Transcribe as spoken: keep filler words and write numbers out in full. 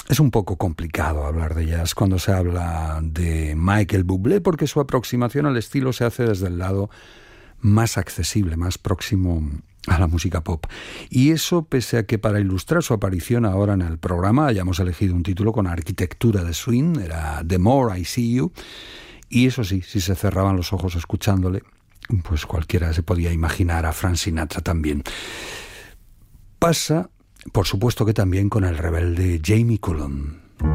Es un poco complicado hablar de jazz cuando se habla de Michael Bublé, porque su aproximación al estilo se hace desde el lado más accesible, más próximo a la música pop. Y eso pese a que para ilustrar su aparición ahora en el programa hayamos elegido un título con arquitectura de swing, era The More I See You, y eso sí, si se cerraban los ojos escuchándole, pues cualquiera se podía imaginar a Frank Sinatra también. Pasa, por supuesto, que también con el rebelde Jamie Cullum.